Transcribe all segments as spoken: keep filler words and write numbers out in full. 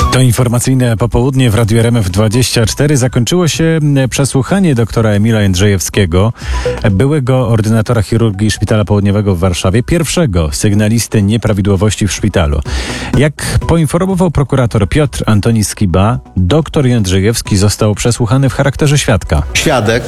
To informacyjne popołudnie w Radiu R M F dwadzieścia cztery zakończyło się przesłuchanie doktora Emila Jędrzejewskiego, byłego ordynatora chirurgii Szpitala Południowego w Warszawie, pierwszego sygnalisty nieprawidłowości w szpitalu. Jak poinformował prokurator Piotr Antoni Skiba, doktor Jędrzejewski został przesłuchany w charakterze świadka. Świadek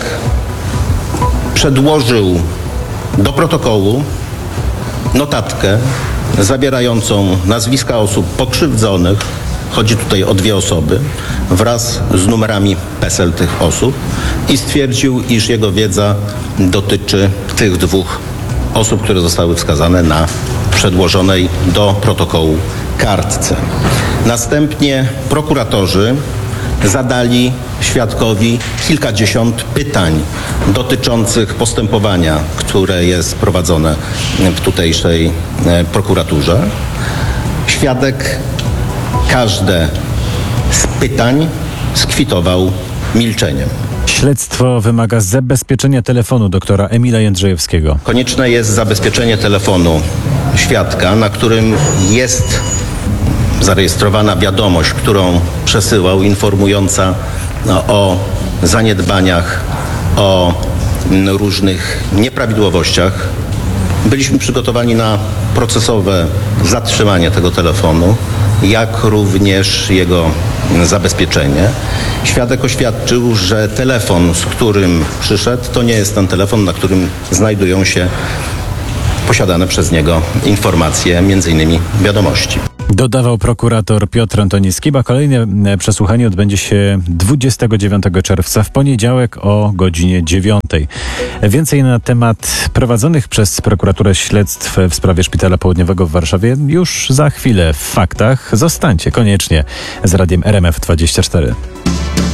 przedłożył do protokołu notatkę zawierającą nazwiska osób pokrzywdzonych, chodzi tutaj o dwie osoby, wraz z numerami PESEL tych osób i stwierdził, iż jego wiedza dotyczy tych dwóch osób, które zostały wskazane na przedłożonej do protokołu kartce. Następnie prokuratorzy zadali świadkowi kilkadziesiąt pytań dotyczących postępowania, które jest prowadzone w tutejszej prokuraturze. Świadek każde z pytań skwitował milczeniem. Śledztwo wymaga zabezpieczenia telefonu doktora Emila Jędrzejewskiego. Konieczne jest zabezpieczenie telefonu świadka, na którym jest zarejestrowana wiadomość, którą przesyłał, informująca no, o zaniedbaniach, o różnych nieprawidłowościach. Byliśmy przygotowani na procesowe zatrzymanie tego telefonu, jak również jego zabezpieczenie. Świadek oświadczył, że telefon, z którym przyszedł, to nie jest ten telefon, na którym znajdują się posiadane przez niego informacje, między innymi wiadomości. Dodawał prokurator Piotr Antoni Skiba. Kolejne przesłuchanie odbędzie się dwudziestego dziewiątego czerwca w poniedziałek o godzinie dziewiątej. Więcej na temat prowadzonych przez prokuraturę śledztw w sprawie Szpitala Południowego w Warszawie już za chwilę w faktach. Zostańcie koniecznie z Radiem R M F dwadzieścia cztery.